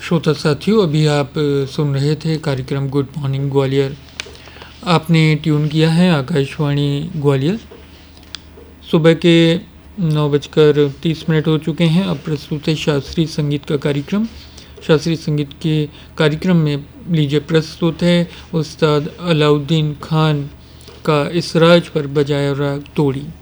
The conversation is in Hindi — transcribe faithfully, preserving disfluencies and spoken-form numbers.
श्रोता साथियों, अभी आप अ, सुन रहे थे कार्यक्रम गुड मॉर्निंग ग्वालियर। आपने ट्यून किया है आकाशवाणी ग्वालियर। सुबह के नौ बजकर तीस मिनट हो चुके हैं। अब प्रस्तुत है शास्त्रीय संगीत का कार्यक्रम। शास्त्रीय संगीत के कार्यक्रम में लीजिए प्रस्तुत है उस्ताद अलाउद्दीन खान का इसराज पर बजाया राग तोड़ी।